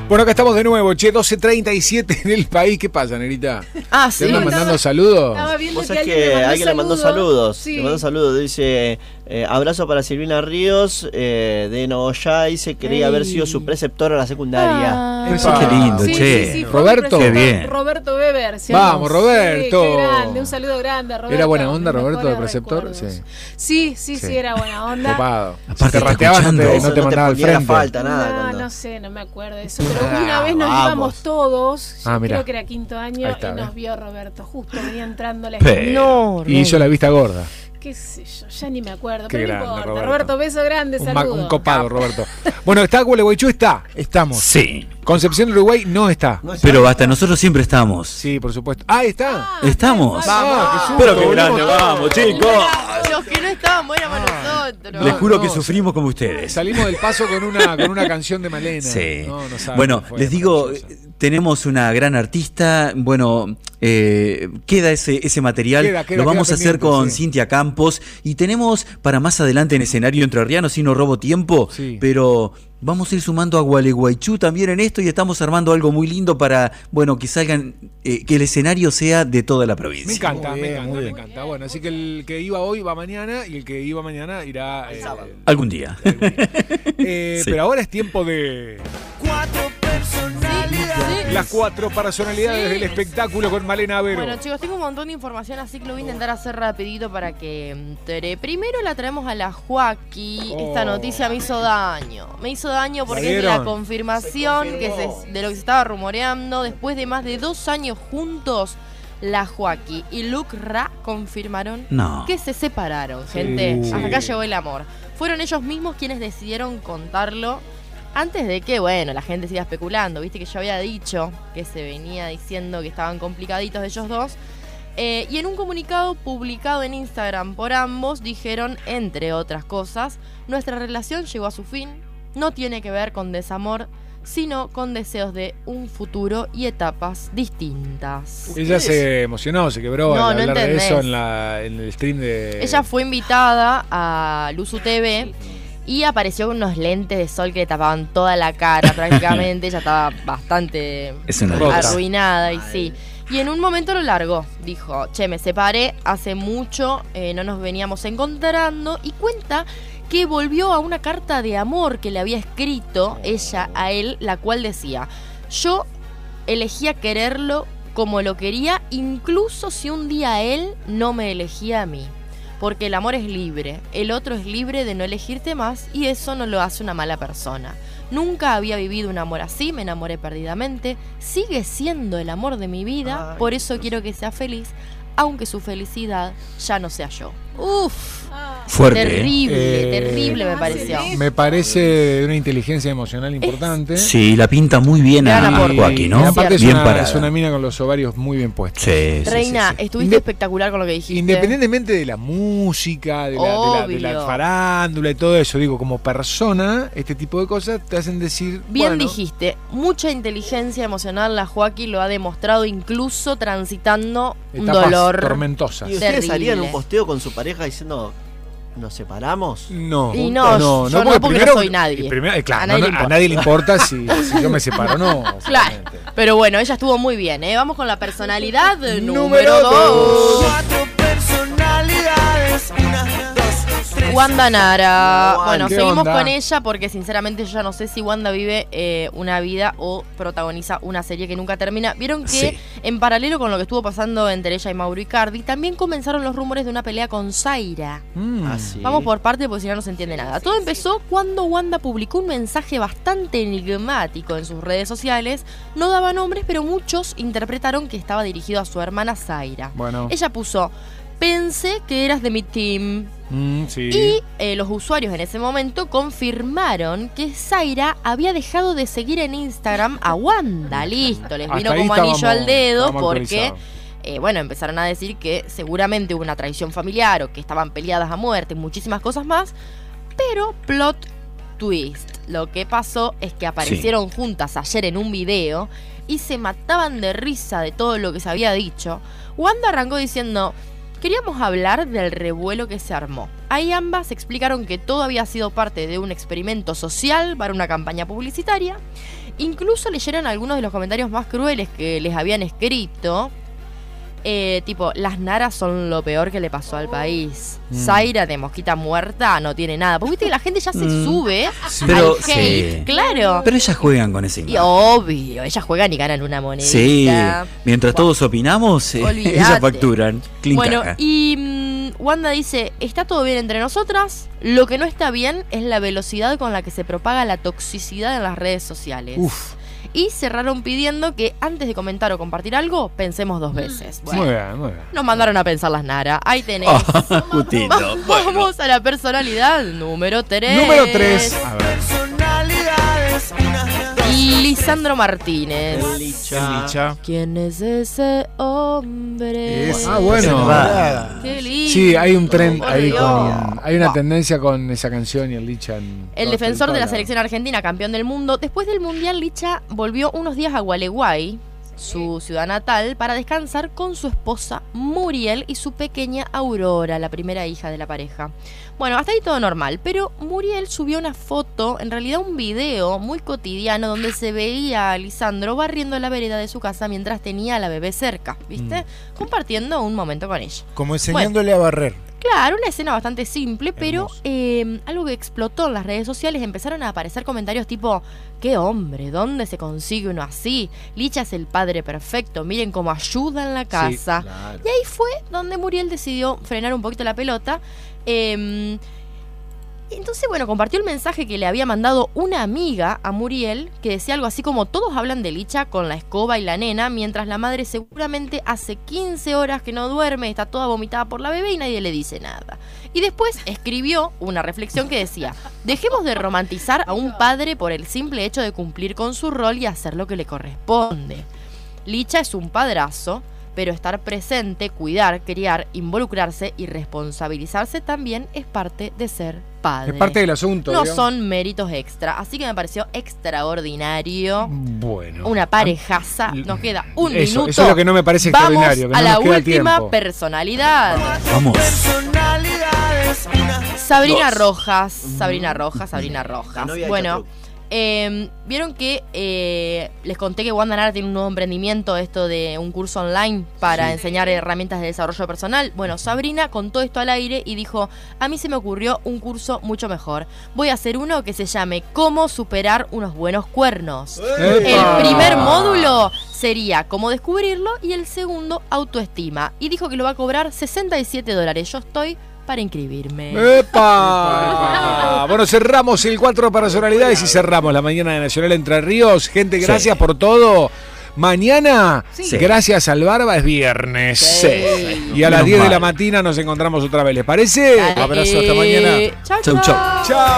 Bueno, acá estamos de nuevo, 12:37 en el país. ¿Qué pasa, Nerita? Sí. ¿Te andan mandando saludos? Vos sabés que alguien le mandó saludos. Sí. Le mandó saludos. Dice, abrazo para Silvina Ríos, de Nogoyá. Dice, quería haber sido su preceptora en la secundaria. Qué lindo, che. Sí, Roberto. Qué bien. Roberto Weber. ¿sí? Vamos, Roberto. Sí, qué grande, un saludo grande, Roberto. ¿Era buena onda, Roberto, de Mejores preceptor? recuerdos. Sí. Sí, era buena onda. Copado. Aparte Si te está rateabas, no escuchando. te mandaba al ponía la frente. falta, nada. No sé, no me acuerdo de eso. Pero una vez nos vamos. íbamos todos, yo mirá. creo que era quinto año, Ahí está, y nos ¿ves? vio Roberto. Justo venía entrando la Pero- No, Y hizo la vista gorda. qué sé yo, ya ni me acuerdo. Qué Pero grande, no importa. Roberto. Roberto, beso grande, saludos. Un copado, Roberto. Bueno, ¿está Gualeguaychú? Estamos. Sí. Concepción del Uruguay no está. Pero hasta nosotros siempre estamos. Sí, por supuesto. ¿Está? ¿Estamos? Vamos, Pero qué grande, vamos, chicos. Los que no estábamos éramos nosotros. Les juro que no, sufrimos como ustedes. Salimos del paso con una canción de Malena. Sí. No saben, Bueno, fue les digo, maravillosa. tenemos una gran artista. Bueno, queda ese material. Queda Lo vamos a hacer pendiente, con sí. Cintia Campos. Y tenemos para más adelante en escenario entrerriano, si no robo tiempo. Sí. Pero vamos a ir sumando a Gualeguaychú también en esto. Y estamos armando algo muy lindo para, bueno, que salgan, que el escenario sea de toda la provincia. Me encanta, Muy me bien, encanta, muy me bien. encanta. Bueno, así que el que iba hoy va mañana y el que iba mañana irá Algún día. Sí. Pero ahora es tiempo de las 4 personalidades del espectáculo con Malena Avero. Bueno, chicos, tengo un montón de información, así que lo voy a intentar hacer rapidito para que entere. Primero la traemos a la Joaquí. Esta noticia me hizo daño. Me hizo daño porque es de la vieron? confirmación de lo que se estaba rumoreando. Después de más de 2 años juntos, la Joaquí y Luke Ra confirmaron No. que se separaron, gente. Hasta acá llegó el amor. Fueron ellos mismos quienes decidieron contarlo. Antes de que, bueno, la gente siga especulando, viste que yo había dicho que se venía diciendo que estaban complicaditos ellos dos. Y en un comunicado publicado en Instagram por ambos, dijeron, entre otras cosas, nuestra relación llegó a su fin, no tiene que ver con desamor, sino con deseos de un futuro y etapas distintas. Ella se emocionó, se quebró No, al no hablar de entendés. eso en el stream de... Ella fue invitada a Luzu TV y apareció con unos lentes de sol que le tapaban toda la cara prácticamente. Ella estaba bastante Es una Rota. arruinada y sí. Y en un momento lo largó. Dijo, che, me separé hace mucho, no nos veníamos encontrando. Y cuenta que volvió a una carta de amor que le había escrito ella a él, la cual decía, yo elegía quererlo como lo quería, incluso si un día él no me elegía a mí. Porque el amor es libre, el otro es libre de no elegirte más y eso no lo hace una mala persona. Nunca había vivido un amor así, me enamoré perdidamente, sigue siendo el amor de mi vida, Ay, por eso quiero que sea feliz, aunque su felicidad ya no sea yo. Uf, Fuerte. terrible me pareció. Me parece de una inteligencia emocional importante. Sí, la pinta muy bien Gran a aporte. Joaquín, Y ¿no? aparte Bien es parada. una mina con los ovarios muy bien puestos. Sí, sí, Reina, sí, sí. estuviste espectacular con lo que dijiste. Independientemente de la música, de la Obvio. farándula y todo eso, digo, como persona, este tipo de cosas te hacen decir... Bien bueno, dijiste, mucha inteligencia emocional la Joaquín lo ha demostrado incluso transitando un etapas dolor. tormentosas. ¿Y ustedes Terrible. harían un posteo con su pareja diciendo, nos separamos? No, Y no, yo no, porque no soy nadie. Claro, A nadie le importa. a nadie le importa si yo me separo o no. Claro, obviamente. pero bueno, ella estuvo muy bien, ¿eh? Vamos con la personalidad Número número 2. 4 personalidades, 1, 2, 3. Wanda Nara. Wanda. Bueno, ¿Qué seguimos onda? con ella porque sinceramente yo ya no sé si Wanda vive una vida o protagoniza una serie que nunca termina. Vieron que Sí. en paralelo con lo que estuvo pasando entre ella y Mauro Icardi, también comenzaron los rumores de una pelea con Zaira. Ah, sí. Vamos por parte porque si no, no se entiende nada. Todo empezó cuando Wanda publicó un mensaje bastante enigmático en sus redes sociales. No daba nombres, pero muchos interpretaron que estaba dirigido a su hermana Zaira. Bueno, Ella puso, pensé que eras de mi team. sí. Y los usuarios en ese momento confirmaron que Zaira había dejado de seguir en Instagram a Wanda. Listo, les Hasta vino ahí como anillo estábamos- al dedo estábamos porque... actualizados. bueno, empezaron a decir que seguramente hubo una traición familiar o que estaban peleadas a muerte, muchísimas cosas más. Pero plot twist. Lo que pasó es que aparecieron juntas ayer en un video y se mataban de risa de todo lo que se había dicho. Wanda arrancó diciendo, queríamos hablar del revuelo que se armó. Ahí ambas explicaron que todo había sido parte de un experimento social para una campaña publicitaria. Incluso leyeron algunos de los comentarios más crueles que les habían escrito. Tipo, las naras son lo peor que le pasó al país. Zaira de mosquita muerta no tiene nada. Porque viste que la gente ya se sube Pero, al hate, sí. claro. Pero ellas juegan con ese Y imagen. obvio, ellas juegan y ganan una monedita. Sí, mientras todos opinamos, Olvídate. ellas facturan. Clean Bueno, caja. y Wanda dice, está todo bien entre nosotras, lo que no está bien es la velocidad con la que se propaga la toxicidad en las redes sociales. Uf. Y cerraron pidiendo que antes de comentar o compartir algo, pensemos 2 veces. Bueno, Muy bien, muy bien. nos mandaron a pensar las Nara. Ahí tenés. Justito. Vamos a la personalidad número 3. Número 3. A ver. Lisandro Martínez. El Licha. Licha. ¿Quién es ese hombre? Ah, bueno. Qué lindo. Sí, hay un tren Por ahí Dios. hay una Wow. tendencia con esa canción y el Licha. El defensor de la selección argentina, campeón del mundo. Después del Mundial, Licha volvió unos días a Gualeguay, su ciudad natal, para descansar con su esposa Muriel y su pequeña Aurora, la primera hija de la pareja. Bueno, hasta ahí todo normal, pero Muriel subió una foto, en realidad un video muy cotidiano, donde se veía a Lisandro barriendo la vereda de su casa mientras tenía a la bebé cerca, ¿viste? Compartiendo un momento con ella. Como enseñándole a barrer. Claro, una escena bastante simple, pero algo que explotó en las redes sociales, empezaron a aparecer comentarios tipo, ¡qué hombre! ¿Dónde se consigue uno así? Licha es el padre perfecto, miren cómo ayuda en la casa. Sí, claro. Y ahí fue donde Muriel decidió frenar un poquito la pelota. Entonces, bueno, compartió el mensaje que le había mandado una amiga a Muriel, que decía algo así como, todos hablan de Licha con la escoba y la nena, mientras la madre seguramente hace 15 horas que no duerme, está toda vomitada por la bebé y nadie le dice nada. Y después escribió una reflexión que decía, dejemos de romantizar a un padre por el simple hecho de cumplir con su rol y hacer lo que le corresponde. Licha es un padrazo, pero estar presente, cuidar, criar, involucrarse y responsabilizarse también es parte de ser padre. Es parte del asunto. No digamos. son méritos extra, así que me pareció extraordinario. Bueno. Una parejaza. Nos queda un minuto. Eso es lo que no me parece Vamos extraordinario. Que no a la nos queda última tiempo. personalidad. Vamos. Sabrina Rojas. Sabrina Rojas. La novia de Bueno. Chatruk. Vieron que les conté que Wanda Nara tiene un nuevo emprendimiento, esto de un curso online para enseñar herramientas de desarrollo personal. Bueno, Sabrina contó esto al aire y dijo, a mí se me ocurrió un curso mucho mejor. Voy a hacer uno que se llame Cómo superar unos buenos cuernos. ¡Epa! El primer módulo sería cómo descubrirlo y el segundo autoestima. Y dijo que lo va a cobrar $67. Yo estoy para inscribirme. ¡Epa! Bueno, cerramos el 4 personalidades y cerramos la mañana de Nacional Entre Ríos. Gente, gracias por todo. Mañana, Sí. gracias al Barba, es viernes. Sí. Y a las Menos 10 de la mal. mañana nos encontramos otra vez. ¿Les parece? Dale. Abrazo, hasta mañana. Chau, Chau, chau. ¡Chao!